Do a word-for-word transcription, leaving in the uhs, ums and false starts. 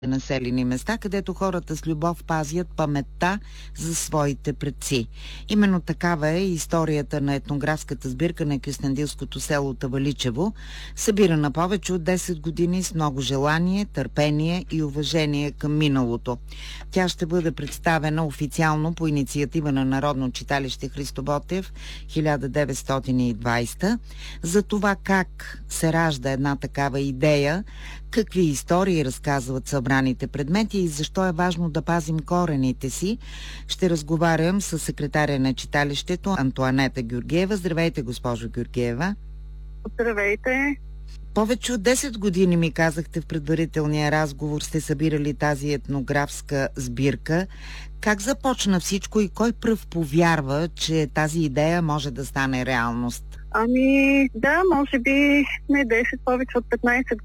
населени места, където хората с любов пазят паметта за своите предци. Именно такава е историята на етнографската сбирка на кюстендилското село Таваличево, събирана повече от десет години с много желание, търпение и уважение към миналото. Тя ще бъде представена официално по инициатива на Народно читалище Христо Ботев хиляда деветстотин и двадесета. За това как се ражда една такава идея, какви истории разказват събраните предмети и защо е важно да пазим корените си, ще разговарям с секретаря на читалището Антоанета Георгиева. Здравейте, госпожо Георгиева. Здравейте. Повече от десет години ми казахте в предварителния разговор сте събирали тази етнографска сбирка. Как започна всичко и кой пръв повярва, че тази идея може да стане реалност? Ами да, може би не десет, повече от петнадесет